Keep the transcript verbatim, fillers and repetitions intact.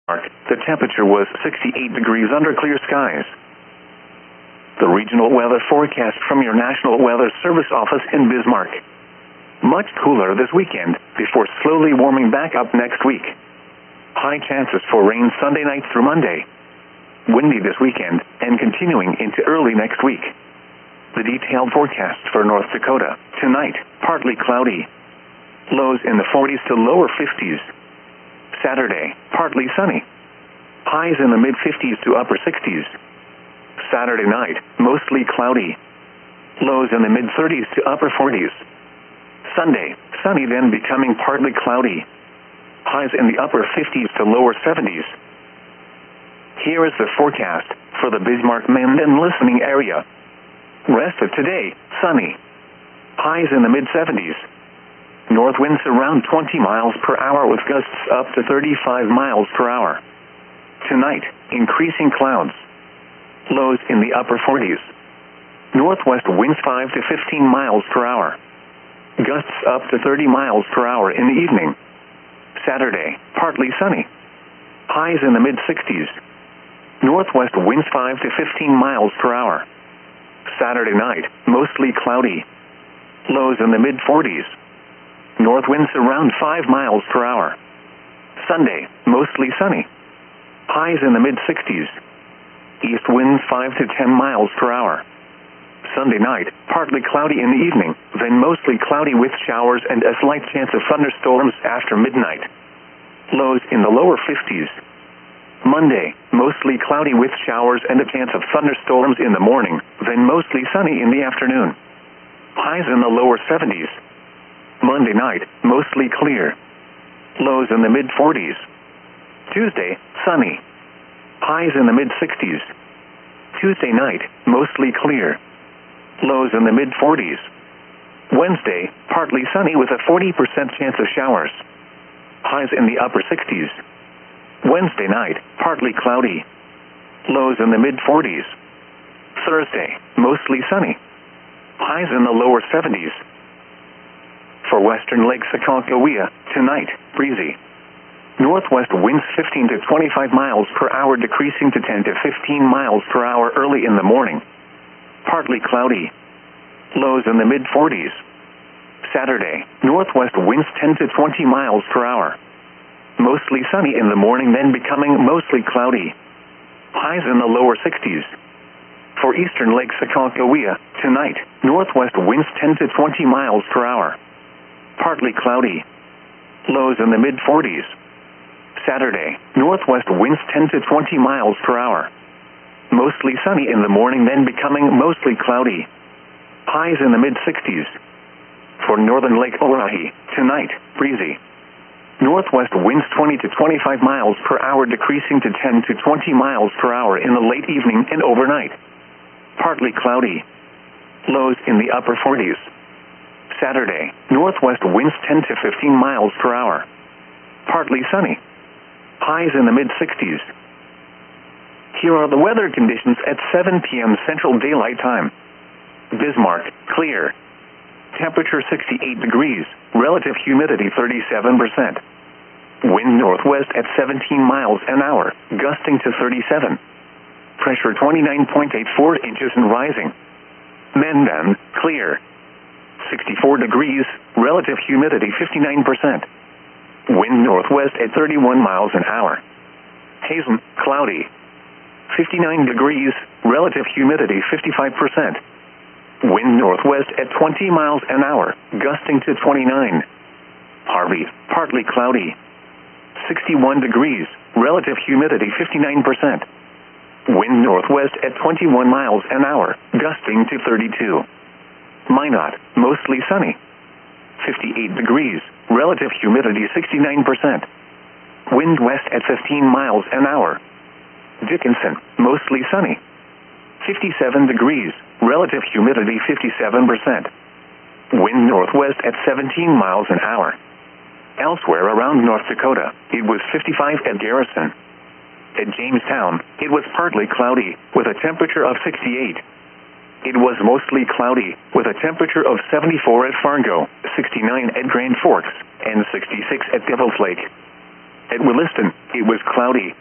The temperature was sixty-eight degrees under clear skies. The regional weather forecast from your National Weather Service office in Bismarck. Much cooler this weekend, before slowly warming back up next week. High chances for rain Sunday night through Monday. Windy this weekend, and continuing into early next week. The detailed forecast for North Dakota. Tonight, partly cloudy. Lows in the forties to lower fifties. Saturday, partly sunny. Highs in the mid-fifties to upper sixties. Saturday night, mostly cloudy. Lows in the mid-thirties to upper forties. Sunday, sunny then becoming partly cloudy. Highs in the upper fifties to lower seventies. Here is the forecast for the Bismarck Minden listening area. Rest of today, sunny. Highs in the mid-seventies. North winds around twenty miles per hour with gusts up to thirty-five miles per hour. Tonight, increasing clouds. Lows in the upper forties. Northwest winds five to fifteen miles per hour. Gusts up to thirty miles per hour in the evening. Saturday, partly sunny. Highs in the mid-sixties. Northwest winds five to fifteen miles per hour. Saturday night, mostly cloudy. Lows in the mid-forties. North winds around five miles per hour. Sunday, mostly sunny. Highs in the mid-sixties. East winds five to ten miles per hour. Sunday night, partly cloudy in the evening, then mostly cloudy with showers and a slight chance of thunderstorms after midnight. Lows in the lower fifties. Monday, mostly cloudy with showers and a chance of thunderstorms in the morning, then mostly sunny in the afternoon. Highs in the lower seventies. Monday night, mostly clear. Lows in the mid-forties. Tuesday, sunny. Highs in the mid-sixties. Tuesday night, mostly clear. Lows in the mid-forties. Wednesday, partly sunny with a forty percent chance of showers. Highs in the upper sixties. Wednesday night, partly cloudy. Lows in the mid-forties. Thursday, mostly sunny. Highs in the lower seventies. For western Lake Aconcagua, tonight, breezy. Northwest winds fifteen to twenty-five miles per hour decreasing to ten to fifteen miles per hour early in the morning. Partly cloudy. Lows in the mid-forties. Saturday, northwest winds ten to twenty miles per hour. Mostly sunny in the morning, then becoming mostly cloudy. Highs in the lower sixties. For eastern Lake Aconcagua, tonight, northwest winds ten to twenty miles per hour. Partly cloudy. Lows in the mid-forties. Saturday, northwest winds ten to twenty miles per hour. Mostly sunny in the morning, then becoming mostly cloudy. Highs in the mid-sixties. For northern Lake Oahe, tonight, breezy. Northwest winds twenty to twenty-five miles per hour decreasing to ten to twenty miles per hour in the late evening and overnight. Partly cloudy. Lows in the upper forties. Saturday, northwest winds ten to fifteen miles per hour. Partly sunny. Highs in the mid-sixties. Here are the weather conditions at seven p m Central Daylight Time. Bismarck, clear. Temperature sixty-eight degrees, relative humidity thirty-seven percent. Wind northwest at seventeen miles an hour, gusting to thirty-seven. Pressure twenty-nine point eight four inches and rising. Minden, clear. sixty-four degrees, relative humidity fifty-nine percent. Wind northwest at thirty-one miles an hour. Hazen, cloudy. fifty-nine degrees, relative humidity fifty-five percent. Wind northwest at twenty miles an hour, gusting to twenty-nine. Harvey, partly cloudy. sixty-one degrees, relative humidity fifty-nine percent. Wind northwest at twenty-one miles an hour, gusting to thirty-two. Minot, mostly sunny. fifty-eight degrees, relative humidity sixty-nine percent. Wind west at fifteen miles an hour. Dickinson, mostly sunny. fifty-seven degrees, relative humidity fifty-seven percent. Wind northwest at seventeen miles an hour. Elsewhere around North Dakota, it was fifty-five at Garrison. At Jamestown, it was partly cloudy, with a temperature of sixty-eight. It was mostly cloudy, with a temperature of seventy-four at Fargo, sixty-nine at Grand Forks, and sixty-six at Devil's Lake. At Williston, it was cloudy,